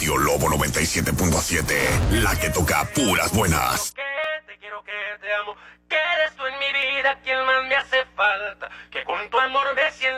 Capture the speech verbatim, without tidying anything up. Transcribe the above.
Radio Lobo noventa y siete punto siete, la que toca puras buenas. Que te quiero, que te amo, que eres tú en mi vida quien más me hace falta, que con tu amor me siento